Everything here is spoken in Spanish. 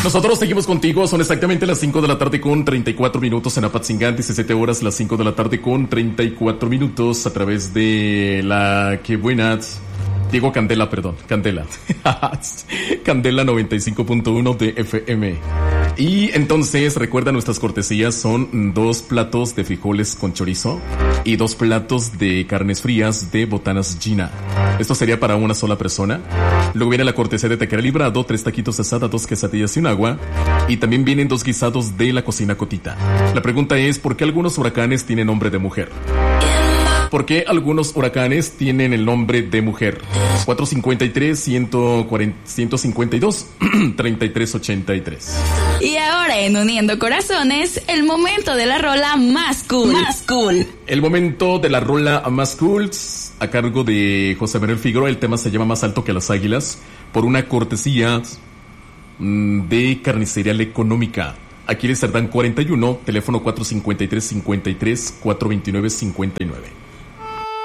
Nosotros seguimos contigo, son exactamente las 5 de la tarde con 34 minutos en Apatzingán, 17 horas, las 5 de la tarde con 34 minutos a través de la que buenas. Diego Candela, perdón, Candela. Candela 95.1 de FM. Y entonces, recuerda, nuestras cortesías son 2 platos de frijoles con chorizo y 2 platos de carnes frías de Botanas Gina. Esto sería para una sola persona. Luego viene la cortesía de Taquera Librado, 3 taquitos de asada, 2 quesadillas y un agua. Y también vienen 2 guisados de la cocina Cotita. La pregunta es, ¿por qué algunos huracanes tienen nombre de mujer? ¿Por qué algunos huracanes tienen el nombre de mujer? 453-152-3383. Y ahora en Uniendo Corazones, el momento de la rola más cool. Más cool. El momento de la rola más cool a cargo de José Manuel Figueroa. El tema se llama Más Alto que las Águilas, por una cortesía de Carnicería La Económica. Aquí en Cerdán 41, teléfono 453-53-429-59.